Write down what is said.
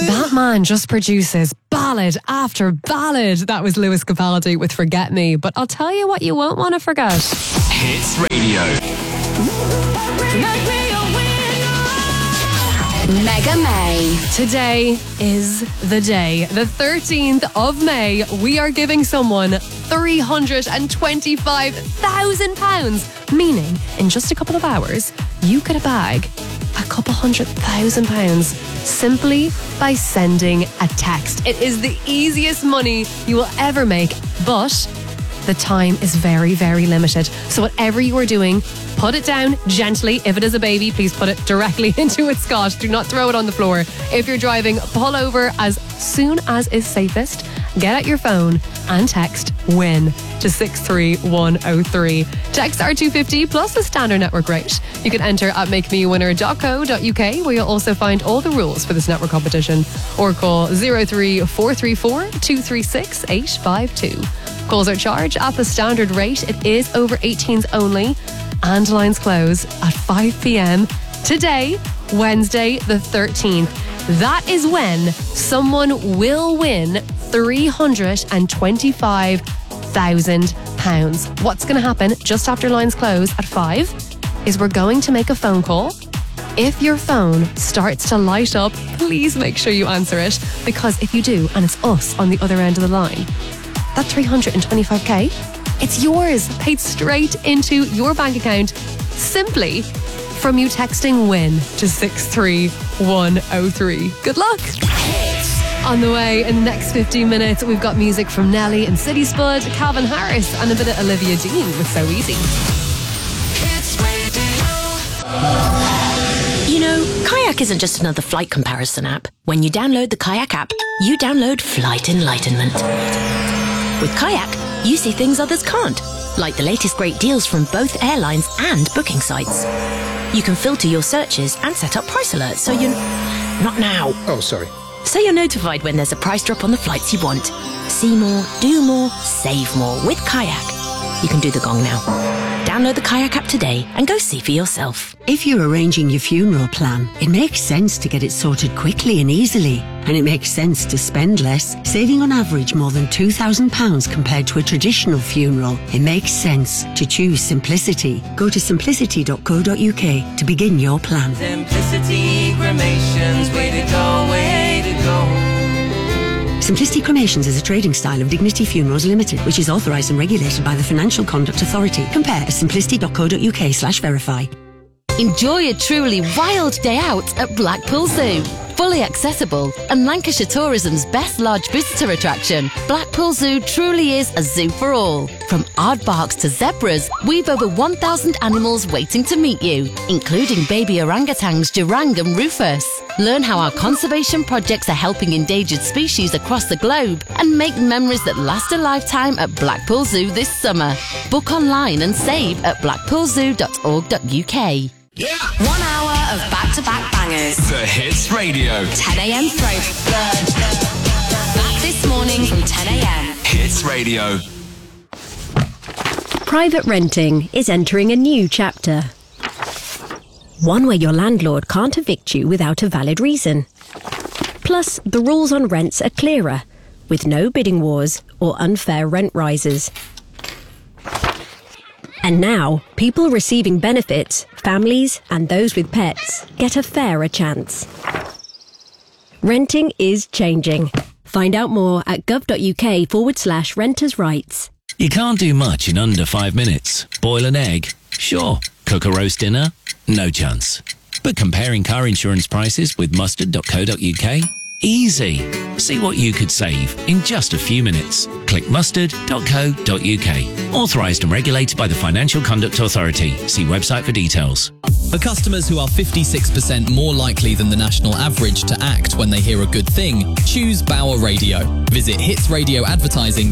That man just produces ballad after ballad. That was Lewis Capaldi with Forget Me. But I'll tell you what you won't want to forget. Hits Radio. Mega May. Today is the day. The 13th of May. We are giving someone £325,000. Meaning, in just a couple of hours, you could bag a couple £100,000 simply by sending a text. It is the easiest money you will ever make, but the time is very, very limited. So whatever you are doing, put it down gently. If it is a baby, please put it directly into its cot. Do not throw it on the floor. If you're driving, pull over as soon as is safest. Get out your phone and text WIN to 63103. Text R250 plus the standard network rate. You can enter at makemewinner.co.uk, where you'll also find all the rules for this network competition, or call 03434 236 852. Calls are charged at the standard rate. It is over 18s only, and lines close at 5 p.m. today, Wednesday the 13th. That is when someone will win £325,000. What's going to happen just after lines close at 5 is we're going to make a phone call. If your phone starts to light up, please make sure you answer it, because if you do, and it's us on the other end of the line, that 325k, it's yours, paid straight into your bank account simply from you texting WIN to 63103. Good luck. On the way in the next 15 minutes, we've got music from Nelly and City Spud, Calvin Harris, and a bit of Olivia Dean with So Easy. You know, Kayak isn't just another flight comparison app. When you download the Kayak app, you download Flight Enlightenment. With Kayak, you see things others can't, like the latest great deals from both airlines and booking sites. You can filter your searches and set up price alerts so you... Not now. Oh, sorry. So you're notified when there's a price drop on the flights you want. See more, do more, save more with Kayak. You can do the gong now. Download the Kayak app today and go see for yourself. If you're arranging your funeral plan, it makes sense to get it sorted quickly and easily. And it makes sense to spend less, saving on average more than £2,000 compared to a traditional funeral. It makes sense to choose simplicity. Go to simplicity.co.uk to begin your plan. Simplicity Cremations, way to go, way to go. Simplicity Cremations is a trading style of Dignity Funerals Limited, which is authorised and regulated by the Financial Conduct Authority. Compare at simplicity.co.uk/verify. Enjoy a truly wild day out at Blackpool Zoo. Fully accessible and Lancashire Tourism's best large visitor attraction, Blackpool Zoo truly is a zoo for all. From aardvarks to zebras, we've over 1,000 animals waiting to meet you, including baby orangutans Jurang and Rufus. Learn how our conservation projects are helping endangered species across the globe and make memories that last a lifetime at Blackpool Zoo this summer. Book online and save at blackpoolzoo.org.uk. Yeah! 1 hour of back-to-back bangers. The Hits Radio. 10 a.m. throwback. Back this morning from 10 a.m. Hits Radio. Private renting is entering a new chapter. One where your landlord can't evict you without a valid reason. Plus, the rules on rents are clearer, with no bidding wars or unfair rent rises. And now, people receiving benefits, families and those with pets, get a fairer chance. Renting is changing. Find out more at gov.uk/renters' rights. You can't do much in under 5 minutes. Boil an egg? Sure. Cook a roast dinner? No chance. But comparing car insurance prices with mustard.co.uk? Easy. See what you could save in just a few minutes. Click mustard.co.uk. Authorised and regulated by the Financial Conduct Authority. See website for details. For customers who are 56% more likely than the national average to act when they hear a good thing, choose Bauer Radio. Visit hitsradioadvertising.co.uk